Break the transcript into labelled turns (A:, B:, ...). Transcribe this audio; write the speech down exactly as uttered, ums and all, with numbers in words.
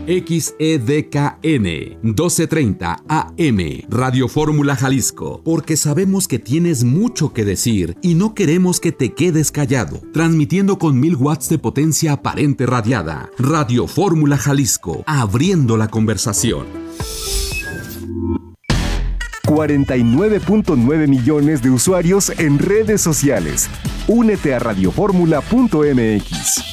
A: X E D K N, doce treinta A M, Radio Fórmula Jalisco, porque sabemos que tienes mucho que decir y no queremos que te quedes callado. Transmitiendo con mil watts de potencia aparente radiada. Radio Fórmula Jalisco, abriendo la conversación.
B: cuarenta y nueve punto nueve millones de usuarios en redes sociales. Únete a radio fórmula punto m x.